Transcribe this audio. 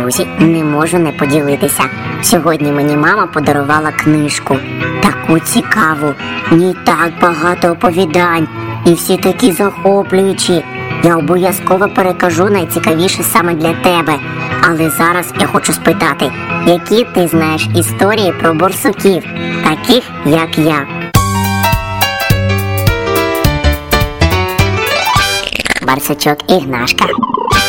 друзі, не можу не поділитися. Сьогодні мені мама подарувала книжку. Таку цікаву. В ній так багато оповідань. І всі такі захоплюючі. Я обов'язково перекажу найцікавіше саме для тебе. Але зараз я хочу спитати, які ти знаєш історії про борсуків, таких як я? Барсучок Ігнашка.